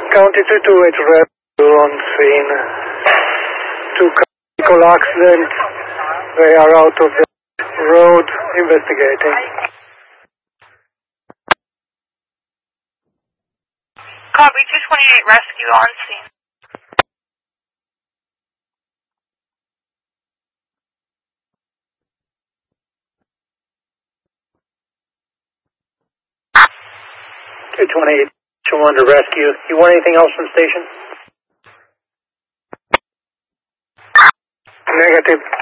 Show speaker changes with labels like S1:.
S1: County 228 rescue on scene. 2 vehicle accident. They are out of the road investigating.
S2: Copy 228 rescue on scene.
S1: To rescue. You want anything else from station? Negative.